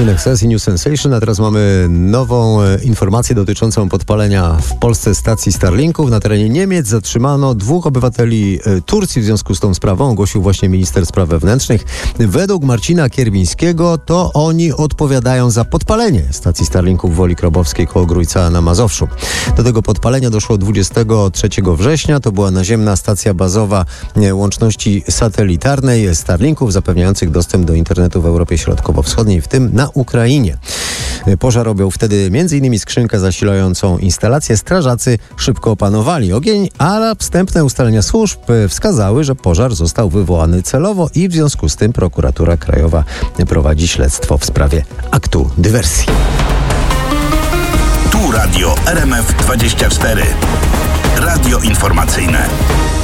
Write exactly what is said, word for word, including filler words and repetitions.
Nexus i New Sensation, a teraz mamy nową informację dotyczącą podpalenia w Polsce stacji Starlinków. Na terenie Niemiec zatrzymano dwóch obywateli Turcji w związku z tą sprawą, ogłosił właśnie minister spraw wewnętrznych. Według Marcina Kierwińskiego to oni odpowiadają za podpalenie stacji Starlinków w Woli Krobowskiej koło Grójca na Mazowszu. Do tego podpalenia doszło dwudziestego trzeciego września. To była naziemna stacja bazowa łączności satelitarnej Starlinków, zapewniających dostęp do internetu w Europie Środkowo-Wschodniej, w tym na Ukrainie. Pożar objął wtedy między innymi skrzynkę zasilającą instalację. Strażacy szybko opanowali ogień, ale wstępne ustalenia służb wskazały, że pożar został wywołany celowo i w związku z tym prokuratura krajowa prowadzi śledztwo w sprawie aktu dywersji. Tu radio R M F dwadzieścia cztery. Radio informacyjne.